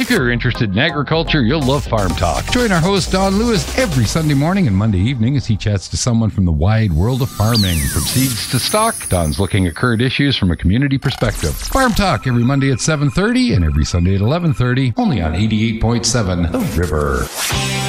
If you're interested in agriculture, you'll love Farm Talk. Join our host, Don Lewis, every Sunday morning and Monday evening as he chats to someone from the wide world of farming. From seeds to stock, Don's looking at current issues from a community perspective. Farm Talk every Monday at 7:30 and every Sunday at 11:30, only on 88.7 The River.